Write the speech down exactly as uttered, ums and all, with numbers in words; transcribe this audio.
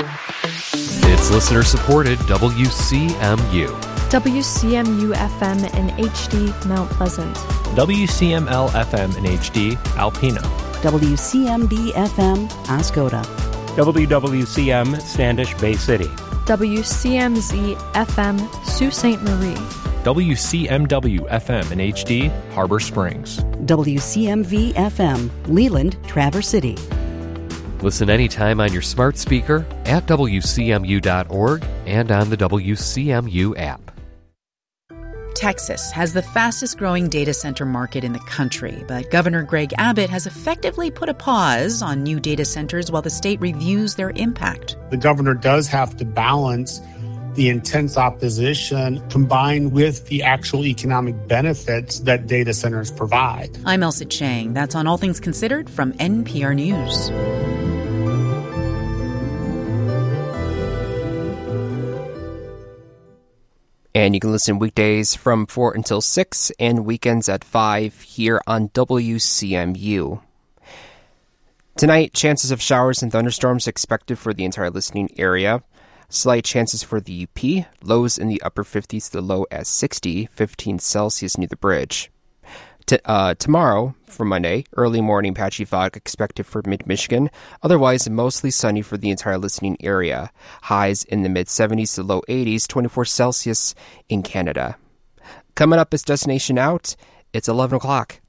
It's listener-supported W C M U. W C M U F M in H D, Mount Pleasant. W C M L F M in H D, Alpena. W C M B F M, Oscoda. W W C M, Standish Bay City. W C M Z F M, Sault Ste. Marie. W C M W F M in H D, Harbor Springs. W C M V F M, Leland, Traverse City. Listen anytime on your smart speaker, at W C M U dot org, and on the W C M U app. Texas has the fastest growing data center market in the country, but Governor Greg Abbott has effectively put a pause on new data centers while the state reviews their impact. The governor does have to balance the intense opposition combined with the actual economic benefits that data centers provide. I'm Elsa Chang. That's on All Things Considered from N P R News. And you can listen weekdays from four until six and weekends at five here on W C M U. Tonight, chances of showers and thunderstorms expected for the entire listening area. Slight chances for the U P. Lows in the upper fifties, the low at sixty, fifteen Celsius near the bridge. T- uh, tomorrow, for Monday, early morning patchy fog expected for mid-Michigan. Otherwise, mostly sunny for the entire listening area. Highs in the mid-seventies to low eighties, twenty-four Celsius in Canada. Coming up is Destination Out. It's eleven o'clock.